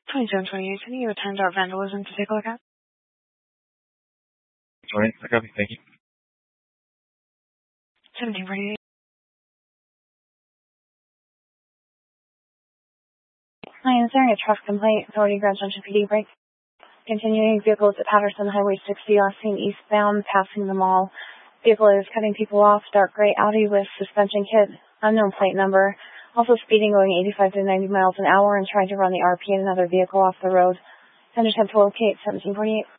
2728, sending you a timed out vandalism to take a look at. Alright, I copy, thank you. 1748. Hi, I'm sorry, a traffic complaint. Authority Grand Junction PD break. Continuing vehicles at Patterson Highway 60, last seen eastbound, passing the mall. Vehicle is cutting people off. Dark gray Audi with suspension kit. Unknown plate number. Also speeding, going 85 to 90 miles an hour and trying to run the RP in another vehicle off the road. Sender 10 to locate 1748.